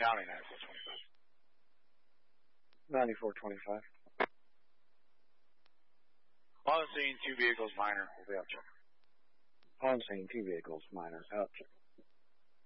County, 9425. 9425. On scene, 2 vehicles, minor. We'll be out check. On scene, 2 vehicles, minor, out check.